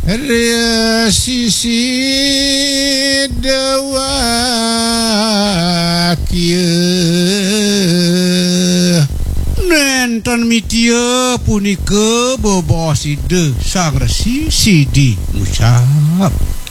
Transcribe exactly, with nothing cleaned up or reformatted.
sisi dewa kieu nenten mitia punika bobo side sang resi sidi ngucap